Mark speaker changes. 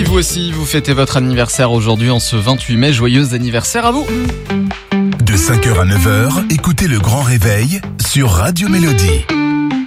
Speaker 1: vous aussi, vous fêtez votre anniversaire aujourd'hui en ce 28 mai. Joyeux anniversaire à vous.
Speaker 2: De 5h à 9h, écoutez le Grand Réveil sur Radio Mélodie.